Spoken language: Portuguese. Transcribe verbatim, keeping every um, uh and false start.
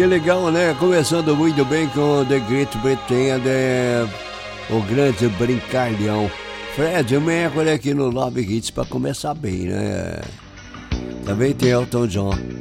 que legal, né? Começando muito bem com The Great Pretender, o grande brincalhão. Fred Mercury aqui no Love Hits pra começar bem, né? Também tem Elton John.